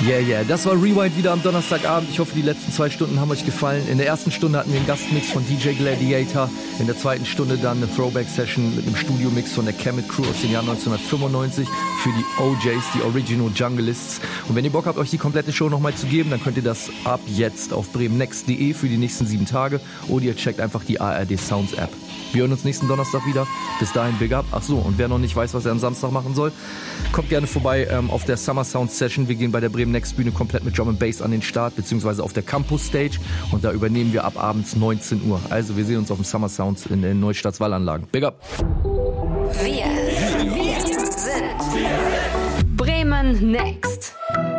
Yeah, das war Rewind wieder am Donnerstagabend. Ich hoffe, die letzten 2 Stunden haben euch gefallen. In der ersten Stunde hatten wir einen Gastmix von DJ Gladiator. In der zweiten Stunde dann eine Throwback-Session mit einem Studio-Mix von der Kemet Crew aus dem Jahr 1995 für die OJs, die Original Jungleists. Und wenn ihr Bock habt, euch die komplette Show nochmal zu geben, dann könnt ihr das ab jetzt auf bremennext.de für die nächsten 7 Tage oder ihr checkt einfach die ARD Sounds App. Wir hören uns nächsten Donnerstag wieder. Bis dahin, big up. Ach so, und wer noch nicht weiß, was er am Samstag machen soll, kommt gerne vorbei auf der Summer Sound Session. Wir gehen bei der Bremen Next Bühne komplett mit Drum and Bass an den Start, beziehungsweise auf der Campus Stage. Und da übernehmen wir ab abends 19 Uhr. Also wir sehen uns auf dem Summer Sounds in den Neustadts Wallanlagen. Big up. Wir sind Bremen Next.